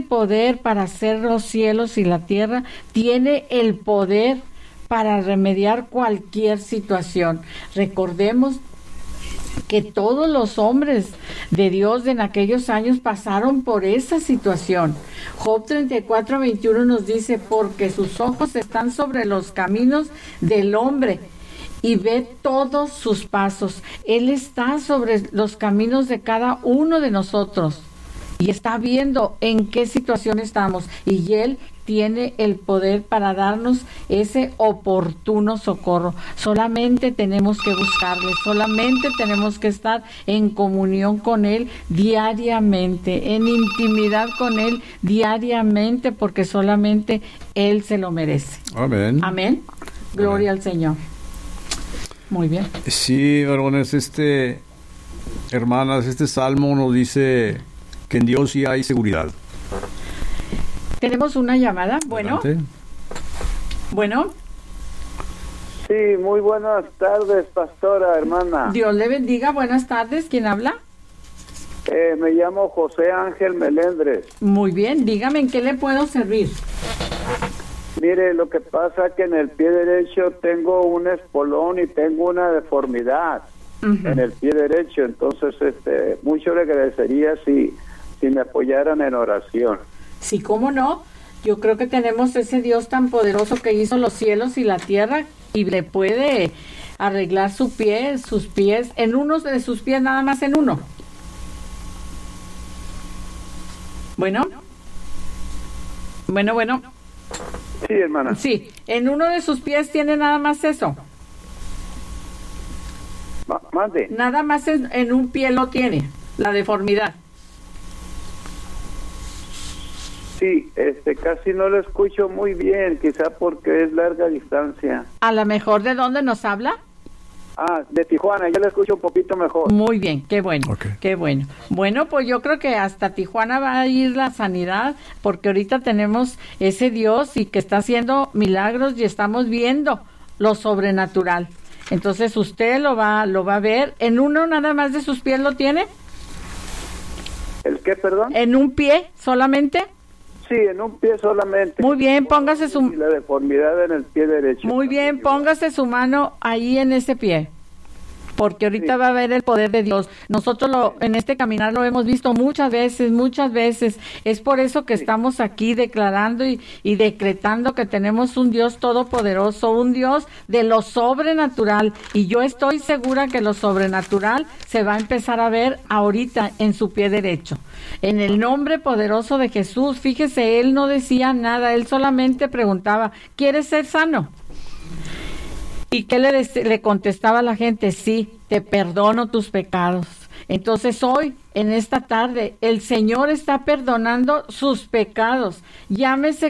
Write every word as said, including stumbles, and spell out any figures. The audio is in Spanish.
poder para hacer los cielos y la tierra, tiene el poder para remediar cualquier situación. Recordemos que todos los hombres de Dios en aquellos años pasaron por esa situación. Job treinta y cuatro, veintiuno nos dice, porque sus ojos están sobre los caminos del hombre y ve todos sus pasos. Él está sobre los caminos de cada uno de nosotros y está viendo en qué situación estamos, y Él tiene el poder para darnos ese oportuno socorro. Solamente tenemos que buscarle, solamente tenemos que estar en comunión con Él diariamente, en intimidad con Él diariamente, porque solamente Él se lo merece. Amén. Amén. Gloria Amén. al Señor. Muy bien. Sí, varones, este, hermanas, este salmo nos dice que en Dios sí hay seguridad. Tenemos una llamada. Bueno. Adelante. Bueno. Sí, muy buenas tardes, pastora, hermana. Dios le bendiga. Buenas tardes. ¿Quién habla? Eh, me llamo José Ángel Melendres. Muy bien. Dígame, ¿en qué le puedo servir? Mire, lo que pasa que en el pie derecho tengo un espolón y tengo una deformidad uh-huh. en el pie derecho. Entonces, este, mucho le agradecería si, si me apoyaran en oración. Sí, cómo no. Yo creo que tenemos ese Dios tan poderoso que hizo los cielos y la tierra y le puede arreglar su pie, sus pies, en uno de sus pies, nada más en uno. Bueno. Bueno, bueno. Sí, hermana. Sí, en uno de sus pies tiene nada más eso. Ma- mande. Nada más en, en un pie lo tiene, la deformidad. Sí, este, casi no lo escucho muy bien, quizá porque es larga distancia. A lo mejor, ¿de dónde nos habla? Ah, de Tijuana, ya lo escucho un poquito mejor. Muy bien, qué bueno, Okay. qué bueno. Bueno, pues yo creo que hasta Tijuana va a ir la sanidad, porque ahorita tenemos ese Dios y que está haciendo milagros y estamos viendo lo sobrenatural. Entonces usted lo va, lo va a ver. ¿En uno nada más de sus pies lo tiene? ¿El qué, perdón? ¿En un pie solamente? Sí, en un pie solamente. Muy bien, póngase su... Y la deformidad en el pie derecho. Muy bien, póngase su mano ahí en ese pie, porque ahorita sí va a ver el poder de Dios. Nosotros lo, en este caminar lo hemos visto muchas veces, muchas veces. Es por eso que sí estamos aquí declarando y, y decretando que tenemos un Dios todopoderoso, un Dios de lo sobrenatural. Y yo estoy segura que lo sobrenatural se va a empezar a ver ahorita en su pie derecho. En el nombre poderoso de Jesús. Fíjese, él no decía nada, él solamente preguntaba, ¿quieres ser sano? ¿Y qué le, le contestaba a la gente? Sí, te perdono tus pecados. Entonces hoy, en esta tarde, el Señor está perdonando sus pecados. Llámese